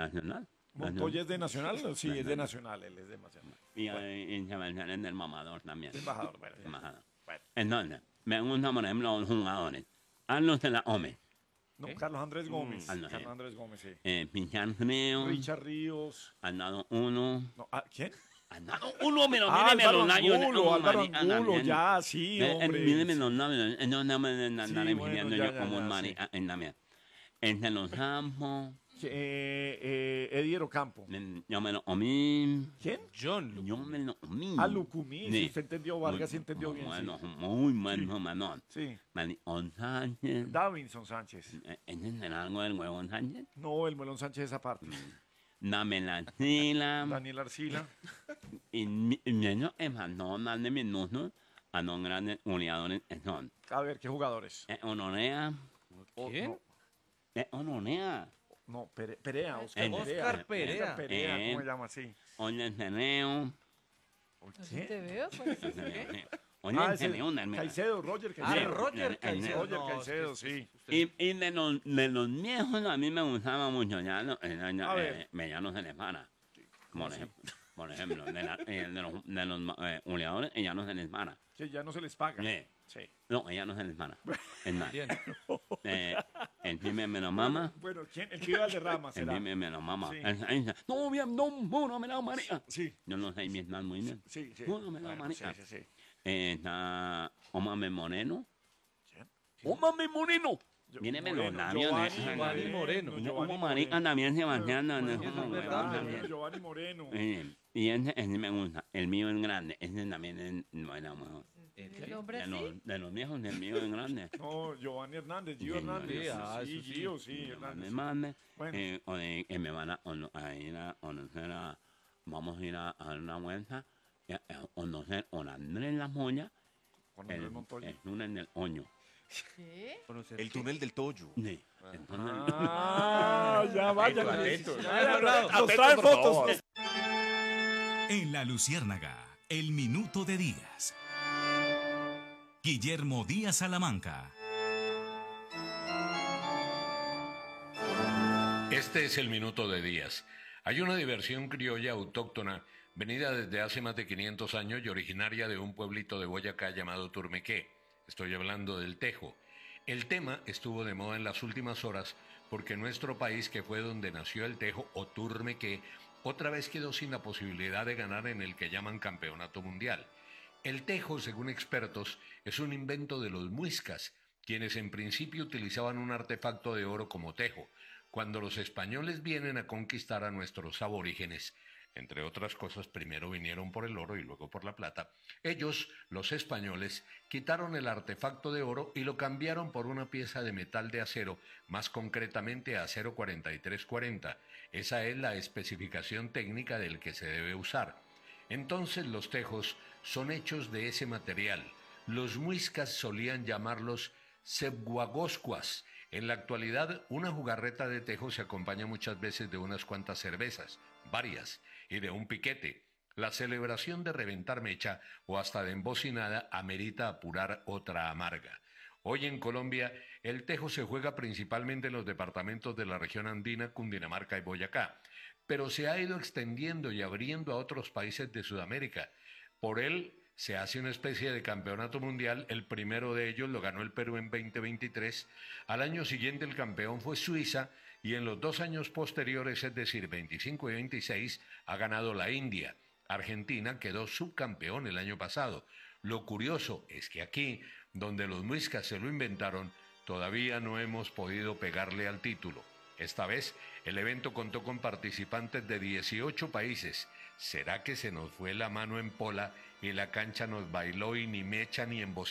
Nacional. Montoya es de Nacional, sí, es de Nacional, él es de Nacional. Y Sebastián es del mamador también. Embajador, bueno. Embajador. Bueno. Entonces, me gustan, por ejemplo, los jugadores. Carlos de la Ome. No, Carlos Andrés Gómez. Ah, no, Carlos Andrés Gómez, sí. Pichar Frío. Richard Ríos. Han dado uno. No, ¿quién? Han dado uno, pero Álvaro los labios. Angulo, ya, sí, hombre. Míreme los labios. No me andan Sí, envidiando bueno, yo ya, como un sí. marica en la mía. Entre los campos. Ediero Campo. Yo me lo comí. ¿Quién? Yo me lo comí. Lucumí, sí, usted entendió, Vargas sí entendió bien. Bueno, Sí. muy bueno, Manón. Sí. Manicón Sánchez. Davinson Sánchez. ¿Entienden algo del huevón Sánchez? No, el Melón Sánchez esa parte. Dame la sila. Daniel Arcila. Y menos es Manón, dale minutos a los grandes goleadores que son. A ver, ¿qué jugadores? Honorea. ¿Quién? Honorea. No, Perea, Oscar Oscar Perea. Perea. Oscar Perea, ¿cómo se llama así? Oye, Teneo. Así te veo, parece que- Oye, ese Teneo. Caicedo, Roger Caicedo. Roger Caicedo. Roger No, Caicedo, es que sí. Y de los viejos a mí me gustaba mucho. Ya A ver. ya no se les para. Por ejemplo, de los goleadores, ya no se les para. Que ya no se les paga. Sí. No, ella no se les para. Es más. Bien. El pime me lo mama. Bueno, ¿quién? El que iba de rama El será. pime me lo mama. Sí. Él dice, no, bien, no me la maría. Sí, Yo no sé Vietnam muy bien. sí. No me la Bueno, maría. sí. Está Omame Moreno. ¿Quién? ¡Omame Moreno! Viene los labios. Giovanni Moreno. Como marica también Sebastián. Giovanni Moreno. Y ese me gusta. El mío es grande. Ese también es bueno. El hombre así. De los viejos, el mío es grande. No, Giovanni Hernández, Gio Sí, Hernández. sí, Sí, sí. Gio, sí, Hernández. Mande. Bueno. Me van a ir a conocer vamos a ir a dar una vuelta a conocer a Andrés La Moya, Juan Manuel Montoya. el túnel del Oño. ¿Qué? El túnel del Toyo. Sí, el túnel Ya vaya. Atento. Nos traen fotos. En La Luciérnaga, el minuto de Díaz. Guillermo Díaz Salamanca. Este es el minuto de Díaz. Hay una diversión criolla autóctona venida desde hace más de 500 años y originaria de un pueblito de Boyacá llamado Turmequé. Estoy hablando del tejo. El tema estuvo de moda en las últimas horas porque nuestro país, que fue donde nació el tejo o Turmequé, otra vez quedó sin la posibilidad de ganar en el que llaman campeonato mundial. El tejo, según expertos, es un invento de los muiscas, quienes en principio utilizaban un artefacto de oro como tejo, cuando los españoles vienen a conquistar a nuestros aborígenes. Entre otras cosas, primero vinieron por el oro y luego por la plata. Ellos, los españoles, quitaron el artefacto de oro y lo cambiaron por una pieza de metal de acero, más concretamente acero 4340. Esa es la especificación técnica del que se debe usar. Entonces los tejos son hechos de ese material. Los muiscas solían llamarlos sebguagoscuas. En la actualidad, una jugarreta de tejo se acompaña muchas veces de unas cuantas cervezas, varias, y de un piquete. La celebración de reventar mecha o hasta de embocinada amerita apurar otra amarga. Hoy en Colombia, el tejo se juega principalmente en los departamentos de la región andina, Cundinamarca y Boyacá, pero se ha ido extendiendo y abriendo a otros países de Sudamérica. Por él se hace una especie de campeonato mundial. El primero de ellos lo ganó el Perú en 2023. Al año siguiente el campeón fue Suiza y en los 2 años posteriores, es decir, 25 y 26, ha ganado la India. Argentina quedó subcampeón el año pasado. Lo curioso es que aquí, donde los muiscas se lo inventaron, todavía no hemos podido pegarle al título. Esta vez, el evento contó con participantes de 18 países. ¿Será que se nos fue la mano en pola y la cancha nos bailó y ni mecha ni embocina?